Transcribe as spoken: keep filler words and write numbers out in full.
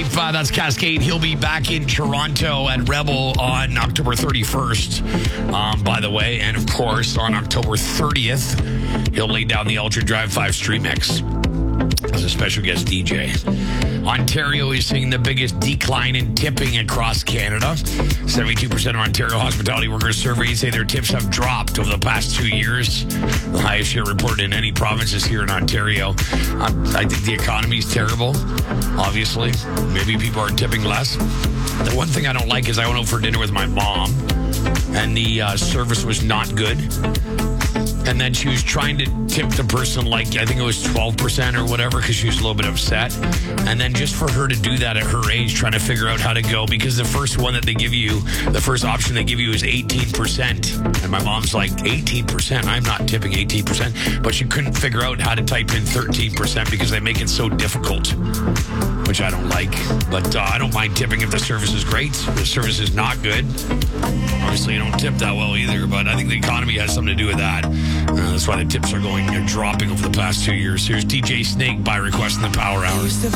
Drive. Uh, that's Cascade. He'll be back in Toronto at Rebel on October thirty-first, um, by the way. And, of course, on October thirtieth, he'll lay down the Ultra Drive five Street Mix as a special guest D J. Ontario is seeing the biggest decline in tipping across Canada. seventy-two percent of Ontario hospitality workers surveyed say their tips have dropped over the past two years. The highest share reported in any provinces here in Ontario. Um, I think the economy is terrible, obviously. Maybe people are tipping less. The one thing I don't like is I went out for dinner with my mom, and the uh, service was not good. And then she was trying to tip the person like, I think it was twelve percent or whatever, because she was a little bit upset. And then just for her to do that at her age, trying to figure out how to go, because the first one that they give you, the first option they give you is eighteen percent. And my mom's like, eighteen percent? I'm not tipping eighteen percent. But she couldn't figure out how to type in thirteen percent because they make it so difficult, which I don't like. But uh, I don't mind tipping if the service is great. If the service is not good, obviously you don't tip that well either. But I think the economy has something to do with that. Uh, that's why the tips are going, uh, dropping over the past two years. Here's D J Snake by request in the Power Hour.